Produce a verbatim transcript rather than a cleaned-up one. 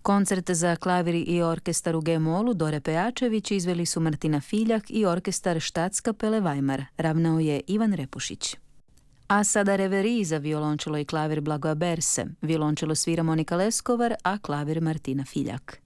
Koncert za klavir i orkestar u G-molu Dore Pejačević izveli su Martina Filjak i orkestar Staatskapelle Weimar, ravnao je Ivan Repušić. A sada reveriji za violončelo i klavir Blagoja Berse. Violončelo svira Monika Leskovar, a klavir Martina Filjak.